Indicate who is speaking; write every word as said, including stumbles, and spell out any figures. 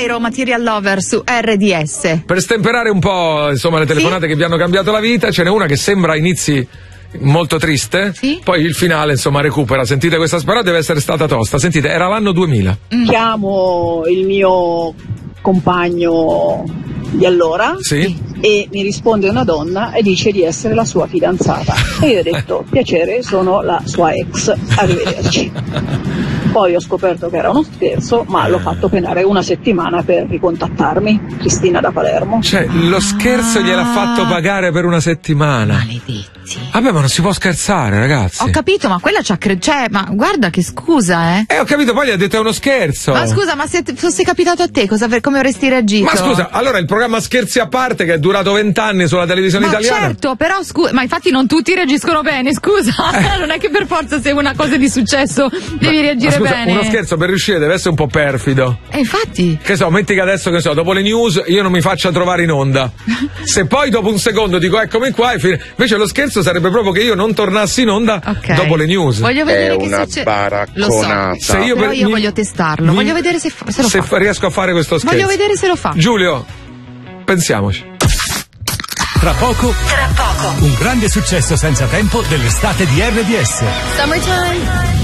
Speaker 1: Cairo, Material Lover su R D S.
Speaker 2: Per stemperare un po', insomma, le telefonate sì? che vi hanno cambiato la vita, ce n'è una che sembra inizi molto triste,
Speaker 1: sì?
Speaker 2: poi il finale insomma recupera. Sentite questa sparata, deve essere stata tosta. Sentite, era l'anno duemila.
Speaker 3: Mm. Chiamo il mio compagno di allora,
Speaker 2: sì?
Speaker 3: e mi risponde una donna e dice di essere la sua fidanzata e io ho detto piacere, sono la sua ex, arrivederci. Poi ho scoperto che era uno scherzo, ma l'ho fatto penare una settimana per ricontattarmi. Cristina da Palermo.
Speaker 2: Cioè, lo scherzo ah. gliel'ha fatto pagare per una settimana.
Speaker 1: Maledetti.
Speaker 2: Vabbè, ma non si può scherzare, ragazzi.
Speaker 1: Ho capito, ma quella c'ha cre- cioè, ma guarda che scusa, eh.
Speaker 2: Eh, ho capito, poi gli ha detto è uno scherzo.
Speaker 1: Ma scusa, ma se t- fosse capitato a te, cosa, come avresti reagito?
Speaker 2: Ma scusa, allora il programma Scherzi a parte, che è durato vent'anni sulla televisione
Speaker 1: ma
Speaker 2: italiana.
Speaker 1: Certo, però scusa, ma infatti non tutti reagiscono bene, scusa. Eh. Non è che per forza se una cosa di successo devi ma, reagire
Speaker 2: ma scusa,
Speaker 1: bene.
Speaker 2: Uno scherzo per riuscire deve essere un po' perfido.
Speaker 1: E infatti.
Speaker 2: Che so, metti che adesso, che so, dopo le news io non mi faccia trovare in onda. Se poi dopo un secondo dico eccomi qua, invece lo scherzo sarebbe proprio che io non tornassi in onda okay. dopo le news.
Speaker 1: Voglio vedere
Speaker 4: è
Speaker 1: che
Speaker 4: una
Speaker 1: succede.
Speaker 4: baracconata.
Speaker 1: Lo so. Se io però per... io mi... voglio testarlo. Mi... Voglio vedere se, fa... se lo
Speaker 2: se
Speaker 1: fa.
Speaker 2: riesco a fare questo scherzo.
Speaker 1: Voglio vedere se lo fa.
Speaker 2: Giulio, pensiamoci.
Speaker 5: Tra poco,
Speaker 6: Tra poco,
Speaker 5: un grande successo senza tempo dell'estate di R D S.
Speaker 6: Summertime.